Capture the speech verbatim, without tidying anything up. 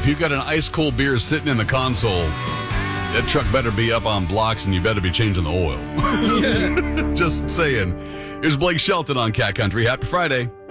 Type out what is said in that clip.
if you've got an ice cold beer sitting in the console, that truck better be up on blocks and you better be changing the oil. Just saying. Here's Blake Shelton on Cat Country. Happy Friday.